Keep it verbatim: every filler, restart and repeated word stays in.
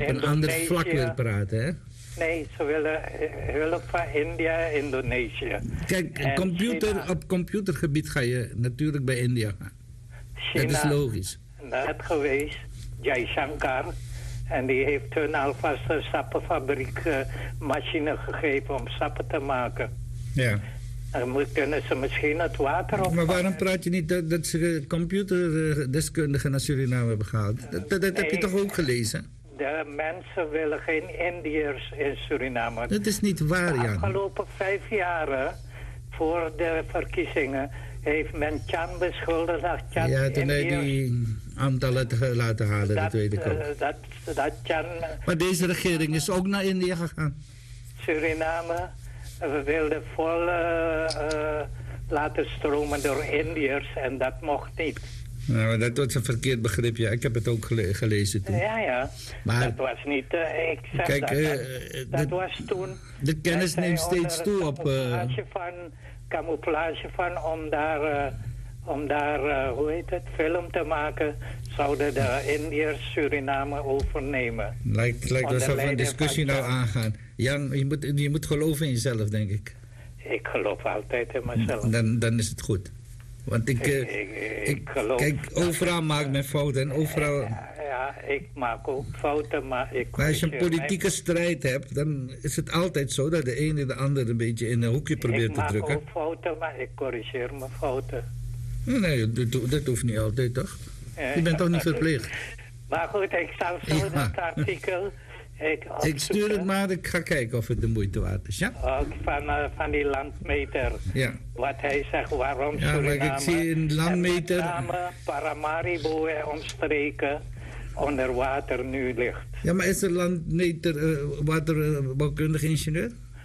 op een ander vlak wil praten, hè? Nee, ze willen hulp van India en Indonesië. Kijk, computer, China, op computergebied ga je natuurlijk bij India gaan. China, dat is logisch. Net geweest, Jaishankar. En die heeft hun alvast een sappenfabriek uh, machine gegeven om sappen te maken. Ja. Dan kunnen ze misschien het water op. Maar waarom praat je niet dat, dat ze computerdeskundigen naar Suriname hebben gehaald? Dat, dat, dat nee, heb je toch ook gelezen? De mensen willen geen Indiërs in Suriname. Dat is niet waar, Jan. De afgelopen vijf jaren, voor de verkiezingen, heeft men Chan beschuldigd. Chan ja, toen hij die aantallen te laten halen, dat, dat weet ik ook. Uh, dat, dat Chan, maar deze regering is ook naar India gegaan. Suriname, we wilden vol uh, uh, laten stromen door Indiërs en dat mocht niet. Nou, dat was een verkeerd begrip, ja. Ik heb het ook gele gelezen toen. Ja, ja. Maar, dat was niet... Uh, ik zeg kijk, dat, uh, dat, dat de, was toen... De kennis neemt steeds toe op... Camouflage, uh, van, camouflage van om daar... Uh, om daar, uh, hoe heet het, film te maken... zouden de Indiërs Suriname overnemen. Lijkt, lijkt alsof we een discussie nou aangaan. Jan, je moet, je moet geloven in jezelf, denk ik. Ik geloof altijd in mezelf. Dan, dan is het goed. Want ik, ik, ik, ik geloof... Kijk, overal maakt men fouten en overal... Ja, ja, ik maak ook fouten, maar ik... Maar als je een politieke mij... strijd hebt, dan is het altijd zo... dat de ene de ander een beetje in een hoekje probeert te drukken. Ik maak ook fouten, maar ik corrigeer mijn fouten. Nee, dat, dat hoeft niet altijd, toch? Ja, je bent toch niet verplicht? Maar goed, ik zal zo ja. dat artikel... Ik, ik stuur het maar, ik ga kijken of het de moeite waard is, ja? Ook van, uh, van die landmeter. Ja. Wat hij zegt, waarom ja, Suriname... Maar ik zie een landmeter... En met name Paramaribo en omstreken onder water nu ligt. Ja, maar is er landmeter uh, waterbouwkundig ingenieur?